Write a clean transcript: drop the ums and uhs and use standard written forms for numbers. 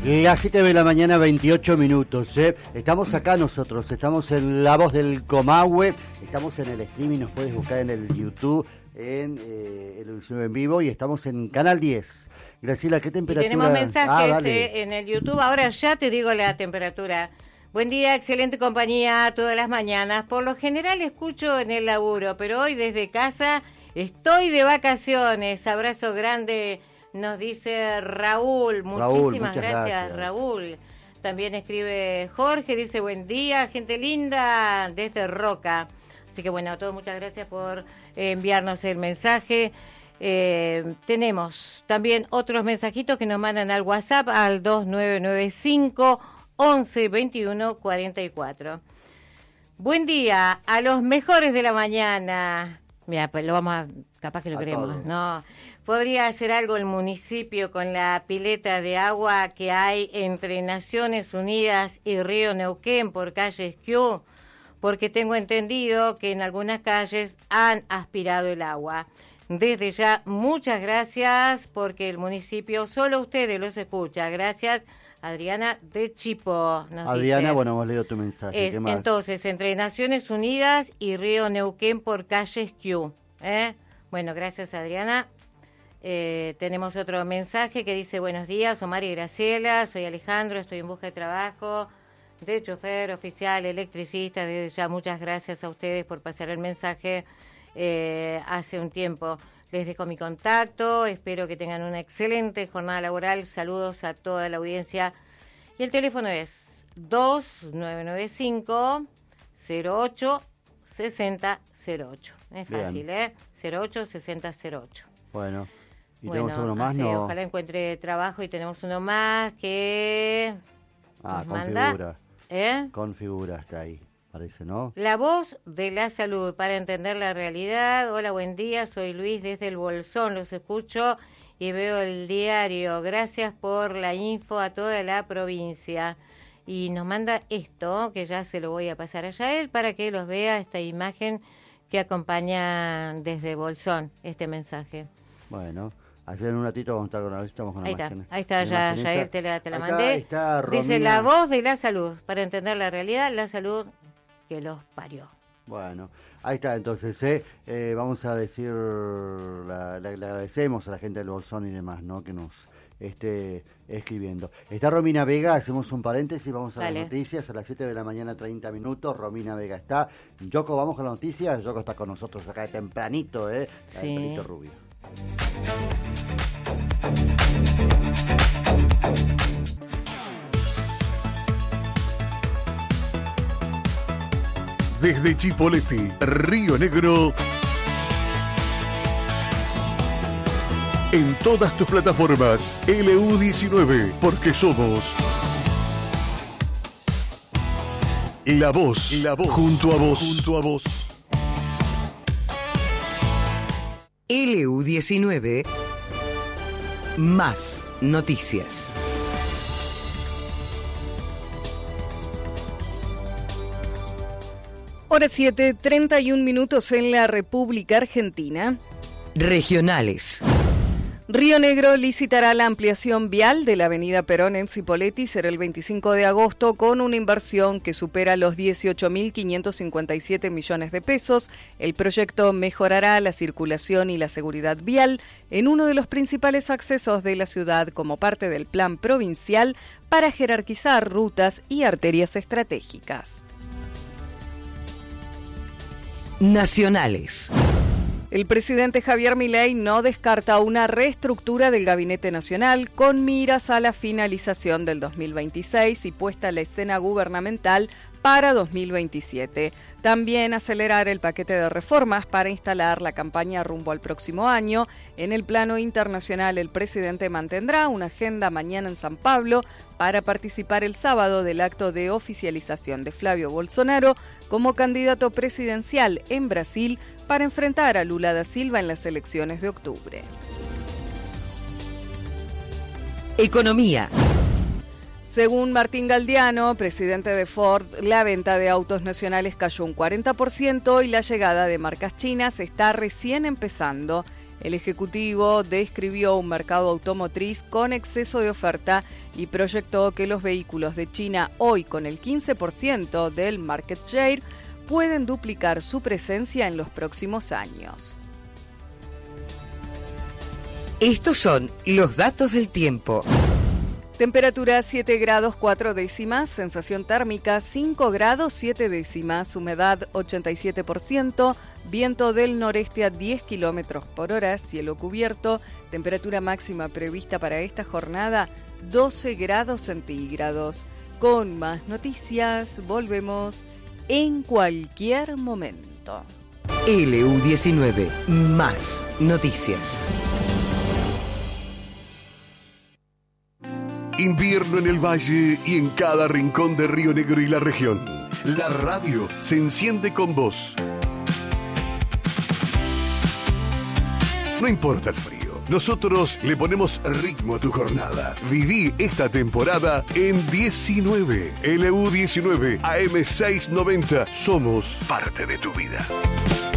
Las 7 de la mañana, 28 minutos. Estamos acá nosotros, estamos en La Voz del Comahue, estamos en el streaming, nos puedes buscar en el YouTube, en el audición en vivo, y estamos en Canal 10. Graciela, ¿qué temperatura? Y tenemos mensajes en el YouTube, ahora ya te digo la temperatura. Buen día, excelente compañía todas las mañanas. Por lo general escucho en el laburo, pero hoy desde casa estoy de vacaciones. Abrazo grande. Nos dice Raúl, muchísimas gracias Raúl. También escribe Jorge, dice buen día, gente linda, desde Roca. Así que bueno, a todos muchas gracias por enviarnos el mensaje. Tenemos también otros mensajitos que nos mandan al WhatsApp al 2995 11 21 44. Buen día, a los mejores de la mañana. Mira, pues lo vamos a, capaz que lo queremos, ¿no? ¿Podría hacer algo el municipio con la pileta de agua que hay entre Naciones Unidas y Río Neuquén por calle Esquiú? Porque tengo entendido que en algunas calles han aspirado el agua. Desde ya, muchas gracias, porque el municipio, solo ustedes los escucha. Gracias, Adriana de Chipo. Adriana, dice, bueno, hemos leído tu mensaje. ¿Qué más? Entonces, entre Naciones Unidas y Río Neuquén por calle Esquiú. Bueno, gracias, Adriana. Tenemos otro mensaje que dice: buenos días, Omar y Graciela, soy Alejandro, estoy en busca de trabajo de chofer, oficial, electricista. Desde ya muchas gracias a ustedes por pasar el mensaje. Hace un tiempo les dejo mi contacto, espero que tengan una excelente jornada laboral. Saludos a toda la audiencia y el teléfono es 2995 08 6008. Es fácil, Bien. 08 6008. Bueno, y tenemos uno más, así, ¿no? Ojalá encuentre trabajo, y tenemos uno más que nos configura. manda. Configura, está ahí, parece, ¿no? La Voz de la Salud, para entender la realidad. Hola, buen día, soy Luis desde el Bolsón, los escucho y veo el diario. Gracias por la info a toda la provincia. Y nos manda esto, que ya se lo voy a pasar allá a él para que los vea, esta imagen que acompaña desde Bolsón este mensaje. Bueno, ayer en un ratito vamos a estar con la imagen. Ahí está, ya te la mandé. Ahí está Romina. Dice La Voz de la Salud, para entender la realidad, la salud que los parió. Bueno, ahí está, entonces, vamos a decir, le agradecemos a la gente del Bolsón y demás, ¿no?, que nos esté escribiendo. Está Romina Vega, hacemos un paréntesis, vamos a las noticias, a las 7 de la mañana, 30 minutos, Romina Vega está. Yoko, vamos con las noticias. Yoko está con nosotros acá de tempranito, Sí. Tempranito rubio. Desde Chipoleti, Río Negro, en todas tus plataformas, LU19, porque somos La Voz, junto a vos. LU19, más noticias. Hora 7, 31 minutos en la República Argentina. Regionales. Río Negro licitará la ampliación vial de la avenida Perón en Cipolletti. Será el 25 de agosto con una inversión que supera los 18.557 millones de pesos. El proyecto mejorará la circulación y la seguridad vial en uno de los principales accesos de la ciudad como parte del plan provincial para jerarquizar rutas y arterias estratégicas. Nacionales. El presidente Javier Milei no descarta una reestructura del Gabinete Nacional con miras a la finalización del 2026 y puesta a la escena gubernamental para 2027. También acelerar el paquete de reformas para instalar la campaña rumbo al próximo año. En el plano internacional, el presidente mantendrá una agenda mañana en San Pablo para participar el sábado del acto de oficialización de Flavio Bolsonaro como candidato presidencial en Brasil para enfrentar a Lula da Silva en las elecciones de octubre. Economía. Según Martín Galdiano, presidente de Ford, la venta de autos nacionales cayó un 40% y la llegada de marcas chinas está recién empezando. El Ejecutivo describió un mercado automotriz con exceso de oferta y proyectó que los vehículos de China, hoy con el 15% del market share, pueden duplicar su presencia en los próximos años. Estos son los datos del tiempo. Temperatura 7 grados 4 décimas, sensación térmica 5 grados 7 décimas, humedad 87%, viento del noreste a 10 kilómetros por hora, cielo cubierto, temperatura máxima prevista para esta jornada 12 grados centígrados. Con más noticias, volvemos en cualquier momento. LU19, más noticias. Invierno en el valle y en cada rincón de Río Negro y la región. La radio se enciende con vos. No importa el frío, nosotros le ponemos ritmo a tu jornada. Viví esta temporada en 19. LU19 AM690. Somos parte de tu vida.